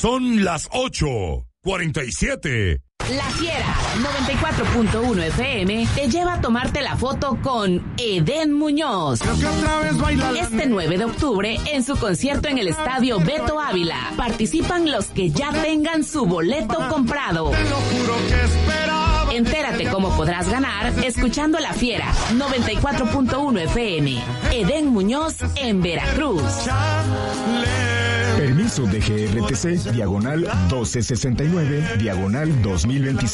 Son las 8:47. La Fiera 94.1 FM te lleva a tomarte la foto con Edén Muñoz. Este 9 de octubre en su concierto en el Estadio Beto Ávila. Participan los que ya tengan su boleto comprado. Entérate cómo podrás ganar escuchando La Fiera 94.1 FM. Edén Muñoz en Veracruz. Permiso de GRTC, diagonal 1269, diagonal 2025.